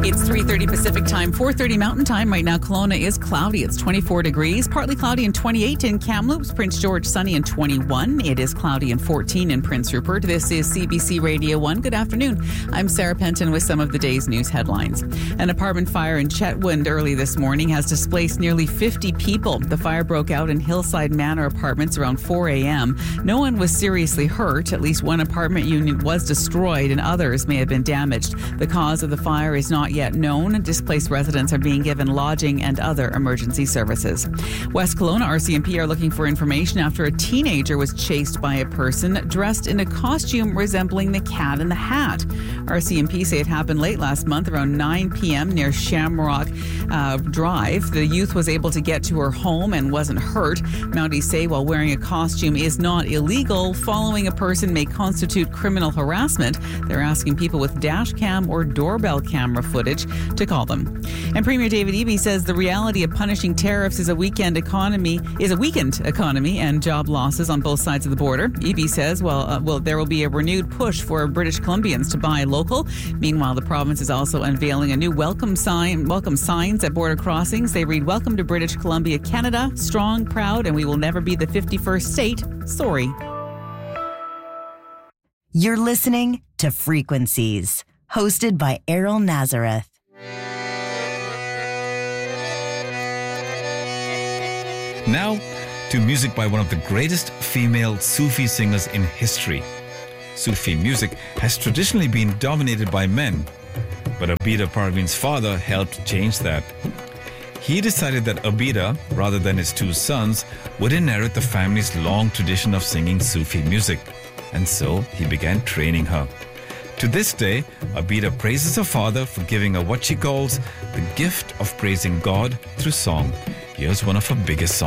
It's 3:30 Pacific time, 4:30 Mountain time. Right now, Kelowna is cloudy. It's 24 degrees, partly cloudy and 28 in Kamloops. Prince George, sunny and 21. It is cloudy and 14 in Prince Rupert. This is CBC Radio 1. Good afternoon. I'm Sarah Penton with some of the day's news headlines. An apartment fire in Chetwynd early this morning has displaced nearly 50 people. The fire broke out in Hillside Manor Apartments around 4 a.m. No one was seriously hurt. At least one apartment unit was destroyed and others may have been damaged. The cause of the fire is not yet known. Displaced residents are being given lodging and other emergency services. West Kelowna RCMP are looking for information after a teenager was chased by a person dressed in a costume resembling the Cat in the Hat. RCMP say it happened late last month around 9 p.m. near Shamrock Drive. The youth was able to get to her home and wasn't hurt. Mounties say while wearing a costume is not illegal, following a person may constitute criminal harassment. They're asking people with dash cam or doorbell camera footage to call them. And Premier David Eby says the reality of punishing tariffs is a weakened economy and job losses on both sides of the border. Eby says, there will be a renewed push for British Columbians to buy local. Meanwhile, the province is also unveiling a new welcome signs at border crossings. They read, "Welcome to British Columbia, Canada. Strong, proud, and we will never be the 51st state. Sorry." You're listening to Frequencies, hosted by Errol Nazareth. Now to music by one of the greatest female Sufi singers in history. Sufi music has traditionally been dominated by men, but Abida Parveen's father helped change that. He decided that Abida, rather than his two sons, would inherit the family's long tradition of singing Sufi music, and so he began training her. To this day, Abida praises her father for giving her what she calls the gift of praising God through song. Here's one of her biggest songs.